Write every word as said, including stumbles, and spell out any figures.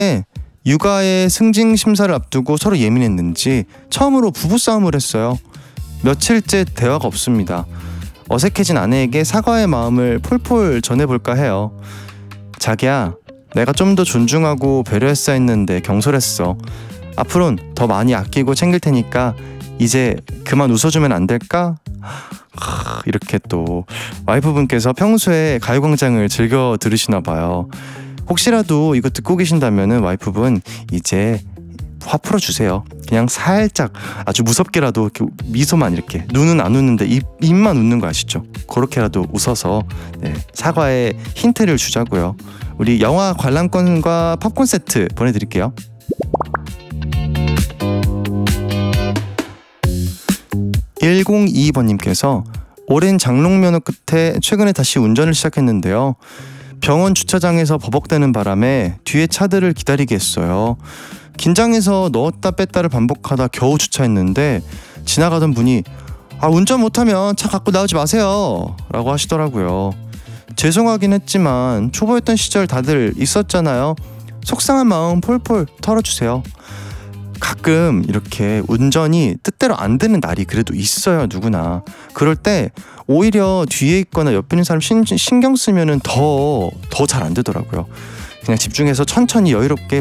육아의 승진 심사를 앞두고 서로 예민했는지 처음으로 부부싸움을 했어요. 며칠째 대화가 없습니다. 어색해진 아내에게 사과의 마음을 폴폴 전해볼까 해요. 자기야, 내가 좀 더 존중하고 배려했어야 했는데 경솔했어. 앞으론 더 많이 아끼고 챙길 테니까 이제 그만 웃어주면 안 될까? 하, 이렇게 또 와이프분께서 평소에 가요광장을 즐겨 들으시나 봐요. 혹시라도 이거 듣고 계신다면은 와이프분 이제 화 풀어주세요. 그냥 살짝 아주 무섭게라도 이렇게 미소만 이렇게, 눈은 안 웃는데 입, 입만 웃는 거 아시죠? 그렇게라도 웃어서 네, 사과의 힌트를 주자고요. 우리 영화 관람권과 팝콘 세트 보내드릴게요. 일공이이 번님께서 오랜 장롱면허 끝에 최근에 다시 운전을 시작했는데요. 병원 주차장에서 버벅대는 바람에 뒤에 차들을 기다리게 했어요. 긴장해서 넣었다 뺐다를 반복하다 겨우 주차했는데 지나가던 분이 아 운전 못하면 차 갖고 나오지 마세요 라고 하시더라고요. 죄송하긴 했지만 초보였던 시절 다들 있었잖아요. 속상한 마음 폴폴 털어주세요. 가끔 이렇게 운전이 뜻대로 안 되는 날이 그래도 있어요, 누구나. 그럴 때 오히려 뒤에 있거나 옆에 있는 사람 신, 신경 쓰면은 더 더 잘 안 되더라고요. 그냥 집중해서 천천히 여유롭게